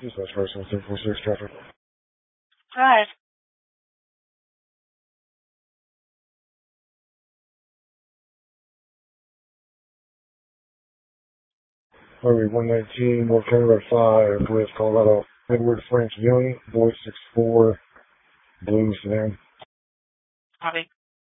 Dispatch person, 746 traffic. Hi. Highway 119, North County Road 5, with Colorado. Edward Frank Young, Boy 64, Blue Sedan. Copy.